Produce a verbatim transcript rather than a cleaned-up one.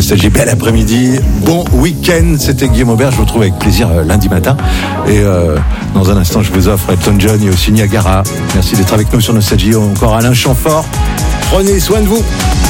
Nostalgie. Bel après-midi, bon week-end. C'était Guillaume Aubert. Je vous retrouve avec plaisir euh, lundi matin. Et euh, dans un instant, je vous offre Elton John et aussi Niagara. Merci d'être avec nous sur Nostalgie. Encore Alain Chamfort. Prenez soin de vous.